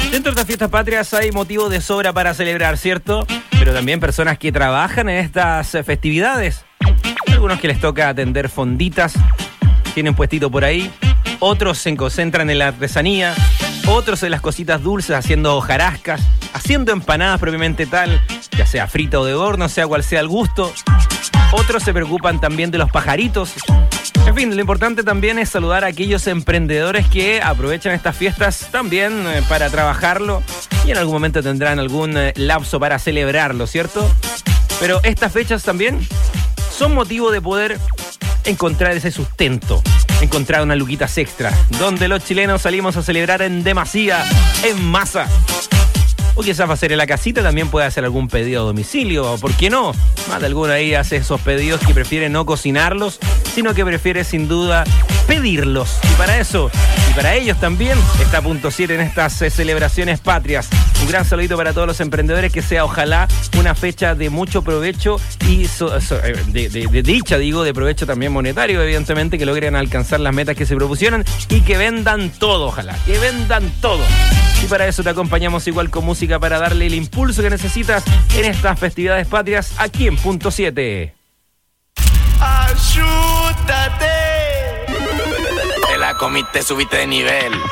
Dentro de estas fiestas patrias hay motivo de sobra para celebrar, ¿cierto? Pero también personas que trabajan en estas festividades. Algunos que les toca atender fonditas, tienen puestito por ahí. Otros se concentran en la artesanía. Otros en las cositas dulces, haciendo hojarascas, haciendo empanadas propiamente tal, ya sea frita o de horno, sea cual sea el gusto. Otros se preocupan también de los pajaritos. En fin, lo importante también es saludar a aquellos emprendedores que aprovechan estas fiestas también para trabajarlo y en algún momento tendrán algún lapso para celebrarlo, ¿cierto? Pero estas fechas también son motivo de poder encontrar ese sustento, encontrar unas luquitas extra, donde los chilenos salimos a celebrar en demasía, en masa. O quizás va a ser en la casita, también puede hacer algún pedido a domicilio, o por qué no. Más de alguno ahí hace esos pedidos que prefiere no cocinarlos, sino que prefiere sin duda pedirlos. Y para eso, y para ellos también, está Punto 7 en estas celebraciones patrias. Un gran saludito para todos los emprendedores, que sea ojalá una fecha de mucho provecho y de dicha, digo, de provecho también monetario, evidentemente, que logren alcanzar las metas que se propusieron y que vendan todo, ojalá, que vendan todo. Y para eso te acompañamos igual con música para darle el impulso que necesitas en estas festividades patrias aquí en Punto 7. ¡Ayúdate! Te la comiste, subiste de nivel.